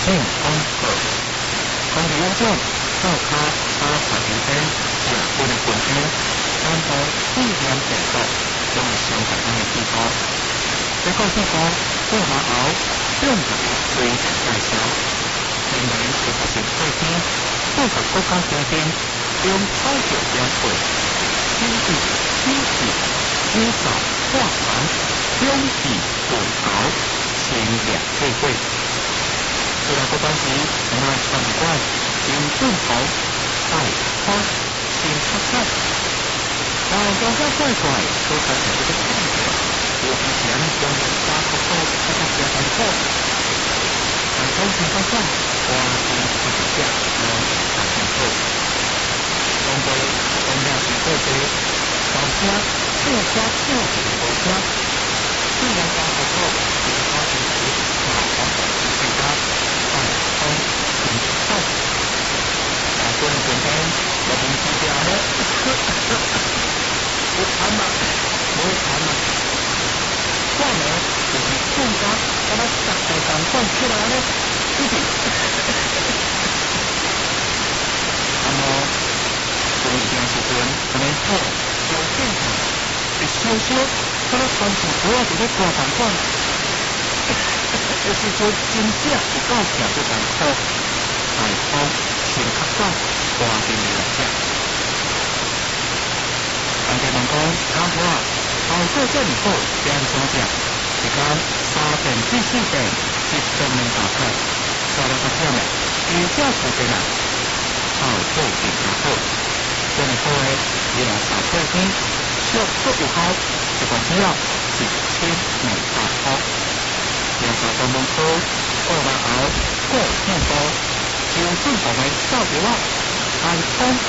性风格，空气污染，造卡打环境灯，食物的本身，散布污染病毒，用上台湾的地方。这个地方过马后，用来对人介绍，明年是发生快天，符合国家规定，用草药标配，经济、经济、介绍、化繁、中医、混淆，先两社会。虽然不关系，我们上一关用正头、带花、先出菜，但高价帅帅都才有这个看法。我之前用人家不错，他家很错。但高兴高兴，花钱不值价，我还很错。中国同样是过节，大家各家各户回家，虽然家不错，也花钱时老黄是谁家？爱风情菜，大家的今天我们是这样的，不谈嘛，不谈嘛。我呢，就是更加把它大概赶快出来呢，弟弟。那么，从以前时阵，可能好有变化，一小小，把它传承过来就咧大赶快。有时阵真正有够强就艰苦，大方先较早，大定来食。人家问讲，老婆啊，后果这么好，要安怎食？一天3顿至4顿，一顿能打开，30个点嘞，有这时间啊，好做更加好。这么好诶，也要少过天，俗都有效，一共只要1200块。两手都门口，2万后过片包，就正红的少条啊，安通